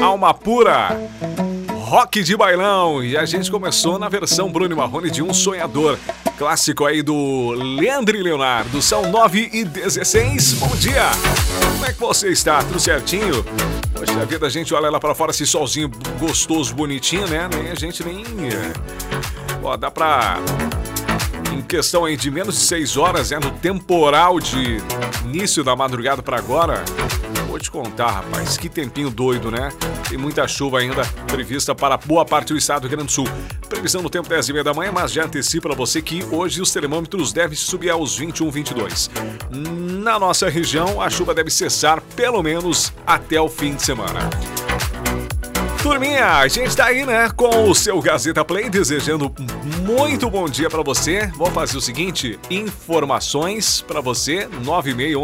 Alma pura, rock de bailão. E a gente começou na versão Bruno Marrone de Um Sonhador, clássico aí do Leandro e Leonardo. São 9h16, bom dia. Como é que você está? Tudo certinho? Poxa, a vida, a gente olha lá pra fora, esse solzinho gostoso, bonitinho, né? A gente nem... Ó, dá pra... Em questão aí de menos de 6 horas, no temporal de início da madrugada pra agora, vou te contar, rapaz, que tempinho doido, né? Tem muita chuva ainda prevista para boa parte do estado do Rio Grande do Sul. Previsão no tempo 10h30 da manhã, mas já antecipo para você que hoje os termômetros devem subir aos 21, 22. Na nossa região, a chuva deve cessar pelo menos até o fim de semana. Turminha, a gente tá aí, né, com o seu Gazeta Play, desejando muito bom dia pra você. Vamos fazer o seguinte, informações pra você, 9h30,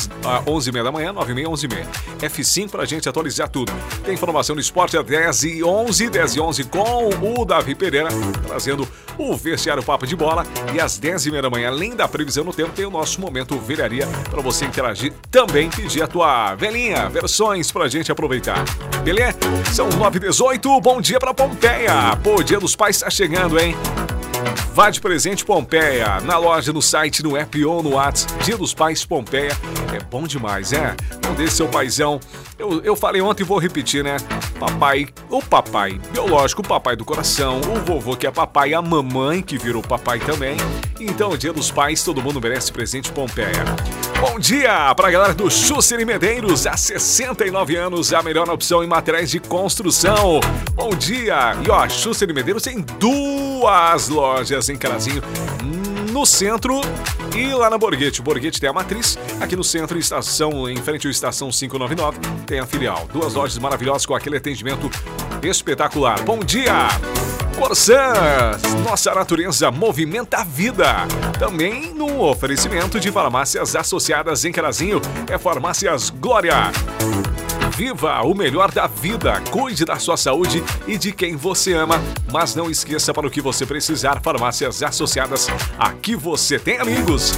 11h da manhã, 9h30, 11h30. F5 pra gente atualizar tudo. Tem informação do esporte às 10h11, 10h11 com o Davi Pereira, trazendo o Vestiário Papo de Bola. E às 10h30 da manhã, além da previsão do tempo, tem o nosso Momento Velharia pra você interagir. Também pedir a tua velhinha, versões pra gente aproveitar. Beleza? São 9h18, bom dia pra Pompeia. Pô, o Dia dos Pais tá chegando, hein? Vá de presente Pompeia, na loja, no site, no app ou no WhatsApp. Dia dos Pais Pompeia, é bom demais, Não deixe seu paizão. Eu falei ontem e vou repetir, né? Papai, o papai biológico, o papai do coração, o vovô que é papai, a mamãe que virou papai também. Então, o Dia dos Pais, todo mundo merece presente Pompeia. Bom dia pra galera do Schuster e Medeiros, há 69 anos, a melhor opção em materiais de construção. Bom dia! E ó, Schuster e Medeiros tem 2 lojas em Carazinho, no centro e lá na Borghetti. O Borghetti tem a matriz, aqui no centro, estação, em frente à estação 599, tem a filial. 2 lojas maravilhosas com aquele atendimento espetacular. Bom dia! Corsã, nossa natureza movimenta a vida. Também no oferecimento de farmácias associadas em Carazinho, é Farmácias Glória. Viva o melhor da vida, cuide da sua saúde e de quem você ama, mas não esqueça, para o que você precisar, farmácias associadas, aqui você tem amigos.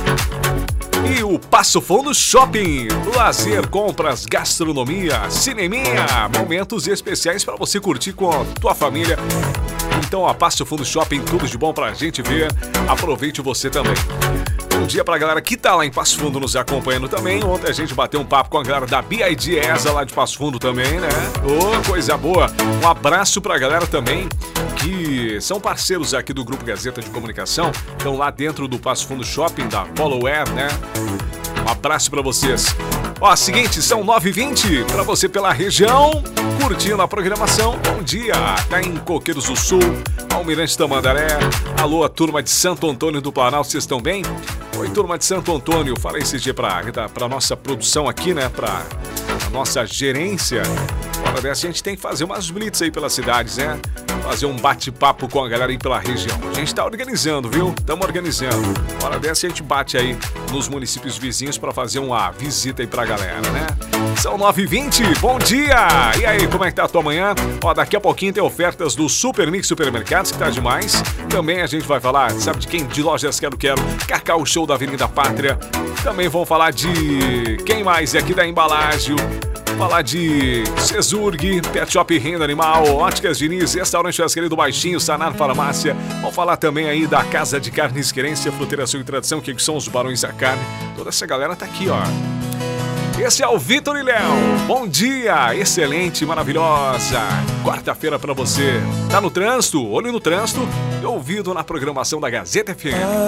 E o Passo Fundo Shopping, lazer, compras, gastronomia, cineminha, momentos especiais para você curtir com a tua família. Então, a Passo Fundo Shopping, tudo de bom pra gente ver, aproveite você também. Bom dia pra galera que tá lá em Passo Fundo nos acompanhando também. Ontem a gente bateu um papo com a galera da BID ESA lá de Passo Fundo também, né? Ô, coisa boa. Um abraço pra galera também que são parceiros aqui do Grupo Gazeta de Comunicação. Estão lá dentro do Passo Fundo Shopping, da Followware, né? Um abraço pra vocês. Ó, seguinte, são 9h20 pra você pela região, curtindo a programação. Bom dia, tá em Coqueiros do Sul, Almirante Tamandaré. Alô, a turma de Santo Antônio do Planalto, vocês estão bem? Oi, turma de Santo Antônio, falei esse dia pra nossa produção aqui, né, pra nossa gerência. Hora dessa a gente tem que fazer umas blitz aí pelas cidades, né? Fazer um bate-papo com a galera aí pela região. A gente tá organizando, viu? Estamos organizando. Hora dessa a gente bate aí nos municípios vizinhos pra fazer uma visita aí pra galera, né? São 9h20, bom dia! E aí, como é que tá a tua manhã? Ó, daqui a pouquinho tem ofertas do Super Mix Supermercados, que tá demais. Também a gente vai falar, sabe de quem? De Lojas Quero Quero, Cacau Show da Avenida Pátria. Também vão falar de quem mais aqui da Embalagem. Falar de Cesurg, Pet Shop Renda Animal, Óticas Diniz, Restaurante Churrasqueria do Baixinho, Sanar Farmácia. Vamos falar também aí da Casa de Carnes Querência, Fruteiração e Tradição, que são os Barões da Carne. Toda essa galera tá aqui, ó. Esse é o Vitor e Léo. Bom dia, excelente, maravilhosa quarta-feira pra você. Tá no trânsito? Olho no trânsito e ouvido na programação da Gazeta FM.